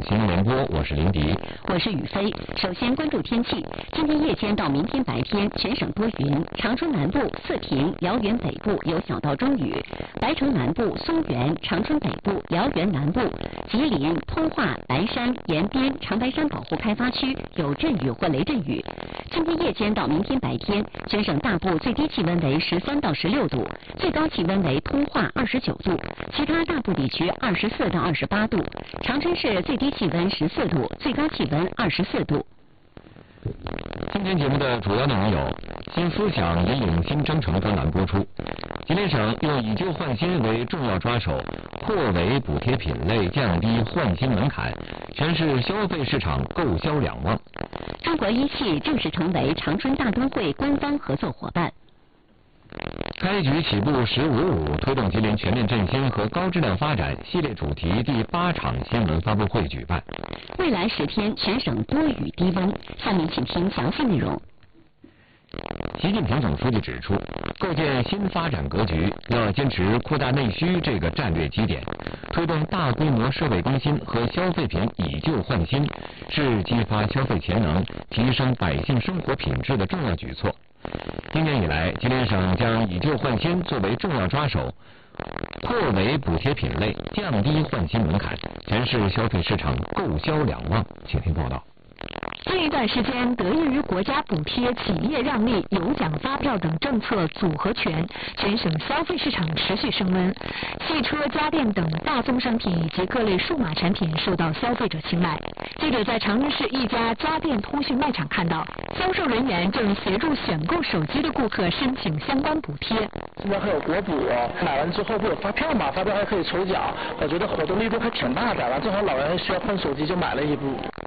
新闻联播，我是林迪， 我是雨飞。首先关注天气，今天夜间到明天白天全省多云，长春南部、四平、辽源北部有小到中雨，白城南部、松原、长春北部、辽源南部、吉林、通化、白山、延边、长白山保护开发区有阵雨或雷阵雨。今天夜间到明天白天，全省大部最低气温为13到16度，最高气温为通化29度，其他大部地区24到28度。长春市最低气温14度，最高气温24度。 今天节目的主要内容有：新思想引领新征程专栏播出；吉林省用以旧换新为重要抓手，扩围补贴品类，降低换新门槛，全市消费市场购销两旺。 中国一汽正式成为长春大都会官方合作伙伴。 开局起步“15+5”，推动吉林全面振兴和高质量发展系列主题第8场新闻发布会举办。 未来10天全省多雨低温，下面请听详细内容。 习近平总书记指出，构建新发展格局要坚持扩大内需这个战略基点，推动大规模设备更新和消费品以旧换新，是激发消费潜能、提升百姓生活品质的重要举措。今年以来，吉林省将以旧换新作为重要抓手，扩围补贴品类，降低换新门槛，全市消费市场购销两旺。请听报道。 近一段时间，得益于国家补贴、企业让利、有奖发票等政策组合拳，全省消费市场持续升温。汽车、家电等大宗商品以及各类数码产品受到消费者青睐。记者在长春市一家家电通讯卖场看到，销售人员正协助选购手机的顾客申请相关补贴。 现在还有国补，买完之后不有发票嘛？发票还可以抽奖，我觉得活动力度还挺大的。完正好老人需要换手机，就买了一部。